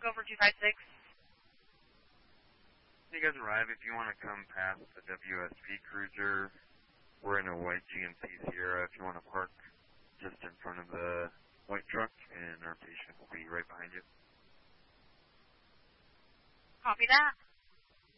Gopher 256. You guys arrive if you want to come past the WSV Cruiser. We're in a white GMC Sierra. If you want to park just in front of the white truck, and our patient will be right behind you. Copy that.